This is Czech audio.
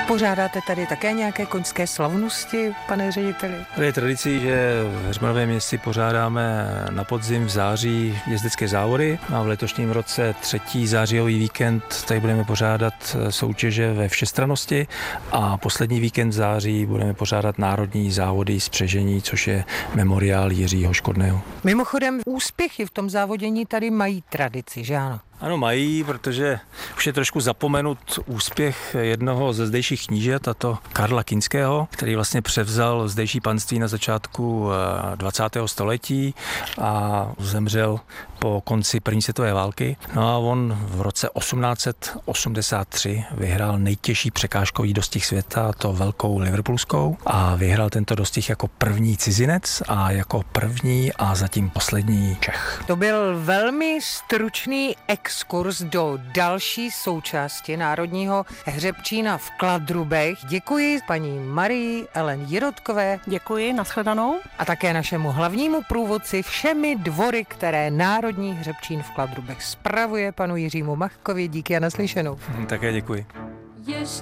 Pořádáte tady také nějaké koňské slavnosti, pane řediteli? Tady je tradicí, že v Heřmanovém městě pořádáme na podzim v září jezdecké závody a v letošním roce 3. zářijový víkend tady budeme pořádat soutěže ve všestrannosti a poslední víkend v září budeme pořádat národní závody spřežení, což je memoriál Jiřího Škodného. Mimochodem úspěchy v tom závodění tady mají tradici, že ano? Ano, mají, protože už je trošku zapomenut úspěch jednoho ze zdejších knížat, a to Karla Kinského, který vlastně převzal zdejší panství na začátku 20. století a zemřel po konci první světové války. No a on v roce 1883 vyhrál nejtěžší překážkový dostih světa, to velkou liverpoolskou, a vyhrál tento dostih jako první cizinec a jako první a zatím poslední Čech. To byl velmi stručný exkurs do další součásti Národního hřebčína v Kladrubech. Děkuji paní Marii Ellen Jirotkové. Děkuji, nashledanou. A také našemu hlavnímu průvodci všemi dvory, které Národní hřebčín v Kladrubech spravuje, panu Jiřímu Machkovi. Díky a naslyšenou. Také děkuji. Ještě